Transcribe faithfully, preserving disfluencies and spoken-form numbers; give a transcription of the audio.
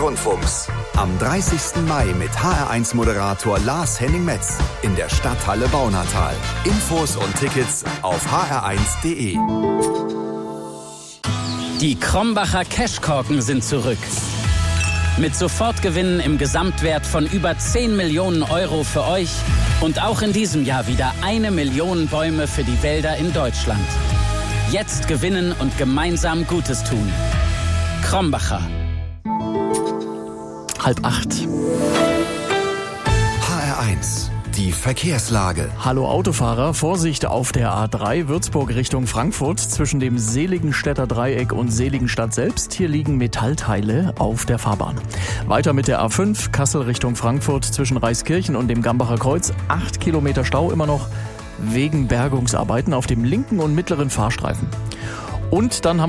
Rundfunks. Am dreißigsten Mai mit H R eins Moderator Lars Henning Metz in der Stadthalle Baunatal. Infos und Tickets auf h r eins punkt d e. Die Krombacher Cashkorken sind zurück. Mit Sofortgewinnen im Gesamtwert von über zehn Millionen Euro für euch und auch in diesem Jahr wieder eine Million Bäume für die Wälder in Deutschland. Jetzt gewinnen und gemeinsam Gutes tun. Krombacher. Halb acht. H R eins. Die Verkehrslage. Hallo Autofahrer, Vorsicht auf der A drei Würzburg Richtung Frankfurt zwischen dem Seligenstädter Dreieck und Seligenstadt selbst. Hier liegen Metallteile auf der Fahrbahn. Weiter mit der A fünf Kassel Richtung Frankfurt zwischen Reiskirchen und dem Gambacher Kreuz. Acht Kilometer Stau immer noch wegen Bergungsarbeiten auf dem linken und mittleren Fahrstreifen. Und dann haben